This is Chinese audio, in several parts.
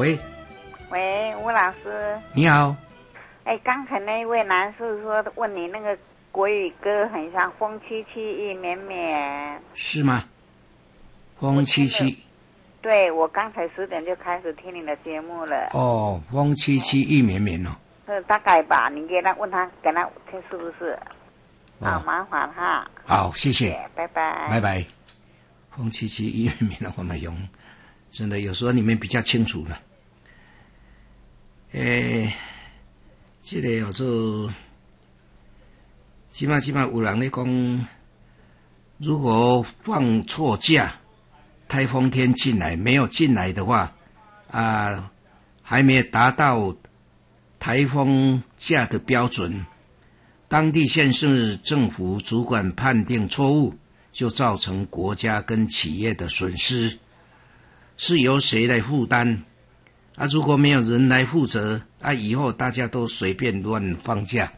喂， 喂，吴老师， 你好。 哎，刚才那位男士说问你那个国语歌很像风凄凄意绵绵， 是吗？风凄凄。 对，我刚才10点就开始听你的节目了。 哦，风凄凄意绵绵哦。 大概吧，你给他问他，给他听是不是？好，麻烦哈。 好，谢谢， 拜拜， 拜拜。风凄凄意绵绵的我们用，真的有时候你们比较清楚了。这个叫做，起码有人咧讲，如果放错假，台风天进来没有进来的话，还没有达到台风假的标准，当地县市政府主管判定错误，就造成国家跟企业的损失，是由谁来负担？如果没有人来负责，以后大家都随便乱放假，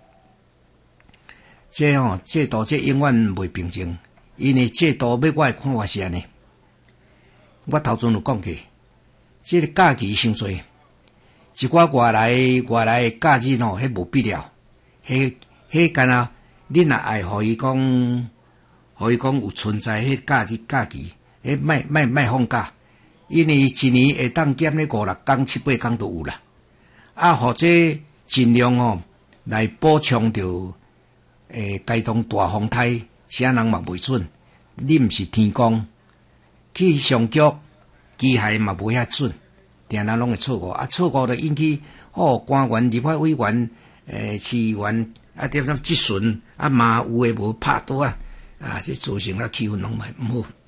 制度这永远袂平静，因为制度要我的看法是安尼。我头前有讲过，这个假期伤多，一寡外来的假日迄无必要，迄干啊，恁也爱互伊讲有存在迄假期，莫放假，因为一年会当减咧5、6天、7、8天都有啦。或者尽量来补充着该当大风台，啥人嘛袂准。你毋是天公，去上局机械嘛无遐准，定定拢会错误。错误就引起官员、立法委员、市员点质询嘛有诶无拍倒这造成了气氛拢毋好。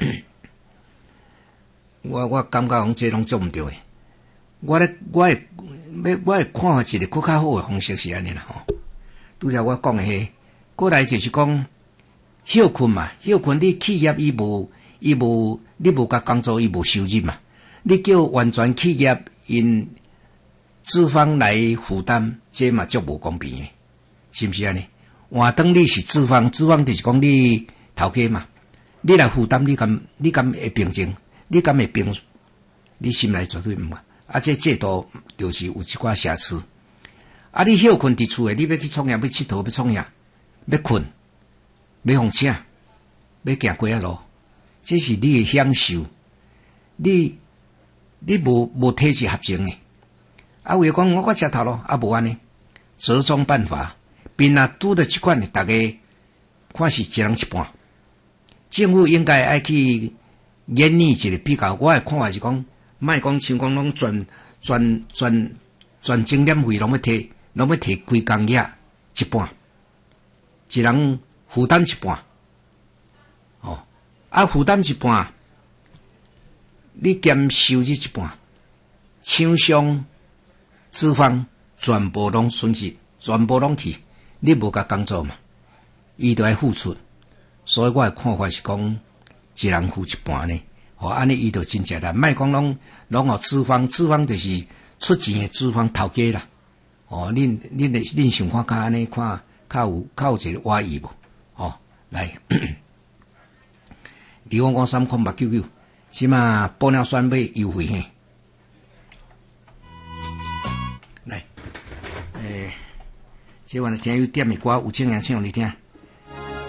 我感觉讲这拢做毋对诶。我的看法一个更较好诶方式是安尼啦拄则我讲诶过来就是讲休困嘛，休困你企业伊无你无甲工作伊无收入嘛，你叫完全企业因资方来负担，这嘛足无公平诶，是毋是安尼？换当你是资方就是讲你头家嘛，你来负担，你敢会平静？你敢会平？你心内绝对毋敢。这制度就是有一寡瑕疵。你休困伫厝诶，你要去创业，要佚佗，要创业，要困，要放请，要行过路，这是你诶享受。你无体制合情呢？有讲我吃头咯，无安尼，折中办法，边拄着即款，大家看是一人一半。政府应该爱去研拟一个比较。我诶看法是讲。莫讲像讲拢全精点费拢要摕规工业一半，一人负担一半，负担一半，你减收入一半，厂商、资方全部拢损失，全部拢去，你无甲工作嘛，伊就要付出，所以我的看法是讲，一人付一半呢。安尼伊就真正啦，莫讲拢资方就是出钱的资方头家啦。恁想看较安尼看较有一个话意无？来，2553899，即嘛玻尿酸买优惠嘿。来，这晚听有点的歌，有请人唱你听。